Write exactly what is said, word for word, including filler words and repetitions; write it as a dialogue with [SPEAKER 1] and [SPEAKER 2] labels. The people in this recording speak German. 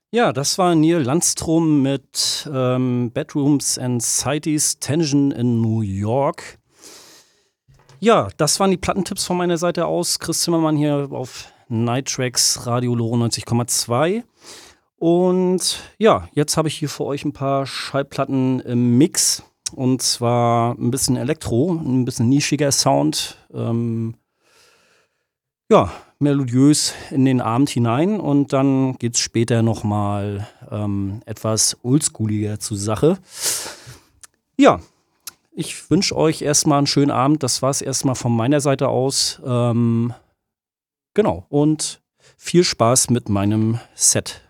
[SPEAKER 1] Ja, das war Neil Landstrom mit ähm, Bedrooms and Cities Tension in New York. Ja, das waren die Plattentipps von meiner Seite aus. Chris Zimmermann hier auf Night Tracks Radio Loro neunzig Komma zwei. Und ja, jetzt habe ich hier für euch ein paar Schallplatten im Mix. Und zwar ein bisschen Elektro, ein bisschen nischiger Sound. Ähm, ja, melodiös in den Abend hinein. Und dann geht's später nochmal ähm, etwas oldschooliger zur Sache. Ja, ich wünsche euch erstmal einen schönen Abend. Das war's erstmal von meiner Seite aus. Ähm, genau. Und viel Spaß mit meinem Set.